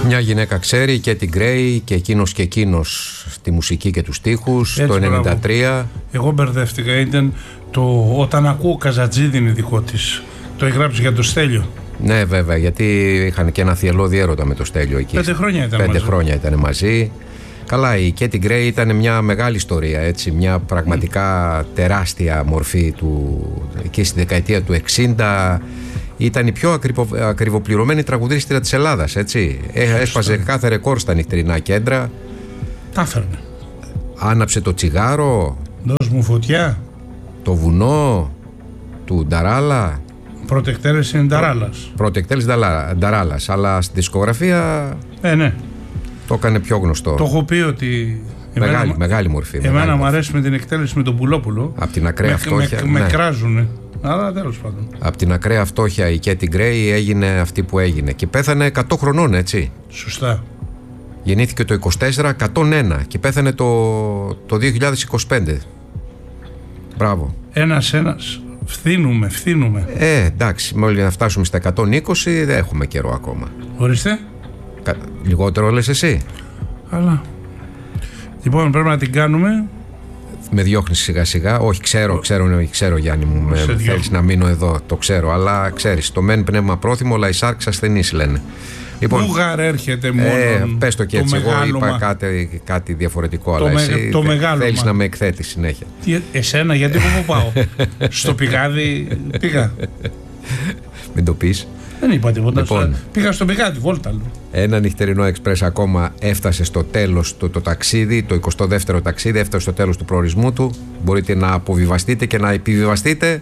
Μια γυναίκα ξέρει και την Γκρέι και εκείνος και εκείνος στη μουσική και τους στίχους. Το 1993. Εγώ μπερδεύτηκα. Ήταν το «Όταν ακούω Καζατζίδη» είναι δικό της. Το έχει γράψει για το Στέλιο. Ναι, βέβαια, γιατί είχαν και ένα θυελλώδη έρωτα με το Στέλιο εκεί. 5 χρόνια ήταν 5 μαζί. χρόνια ήταν μαζί. Καλά, η Κέτι Γκρέι ήταν μια μεγάλη ιστορία, έτσι, μια πραγματικά τεράστια μορφή του. Εκεί στη δεκαετία του 60 ήταν η πιο ακριβοπληρωμένη τραγουδίστρια της Ελλάδας, έτσι. Έσπαζε κάθε ρεκόρ στα νυχτερινά κέντρα. Τα έφερνε. Άναψε το τσιγάρο. Δώσ' μου φωτιά. Το βουνό του Νταράλα. Προτεκτέρες είναι Νταράλας. Προτεκτέρες Νταράλας, αλλά στη δισκογραφία Ναι. το έκανε πιο γνωστό. Το έχω πει ότι Μεγάλη μορφή. Εμένα μου αρέσει με την εκτέλεση με τον Πουλόπουλο. Από την ακραία φτώχεια. Με κράζουνε. Αλλά τέλος πάντων. Από την ακραία φτώχεια η Κέτι Γκρέι έγινε αυτή που έγινε. Και πέθανε 100 χρονών, έτσι. Σωστά. Γεννήθηκε το 24, 101 και πέθανε το 2025. Μπράβο. Ένας. Φθήνουμε. Εντάξει, μόλις να φτάσουμε στα 120 δεν έχουμε καιρό ακόμα. Ορίστε. Λιγότερο λες εσύ. Αλλά. Λοιπόν, πρέπει να την κάνουμε. Με διώχνεις σιγά σιγά. Όχι, ξέρω Γιάννη μου. Θέλεις να μείνω εδώ, το ξέρω. Αλλά ξέρεις, το μεν πνεύμα πρόθυμο, αλλά η σάρξ ασθενής λένε. Λοιπόν, Ούγαρ έρχεται μόνο. Πες το και έτσι. Εγώ είπα κάτι διαφορετικό, αλλά εσύ θέλεις να με εκθέτεις συνέχεια. Εσένα, γιατί πού πάω. Στο πηγάδι πήγα. Μην το πεις. Δεν είπα τίποτα. Λοιπόν, πήγα στο πηγάδι, βόλτα. Ένα νυχτερινό εξπρές ακόμα έφτασε στο τέλος το ταξίδι, το 22ο ταξίδι, έφτασε στο τέλος του προορισμού του. Μπορείτε να αποβιβαστείτε και να επιβιβαστείτε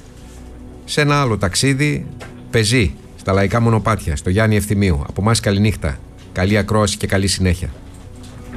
σε ένα άλλο ταξίδι, πεζή, στα λαϊκά μονοπάτια, στο Γιάννη Ευθυμίου. Από εμάς καληνύχτα, καλή ακρόαση και καλή συνέχεια.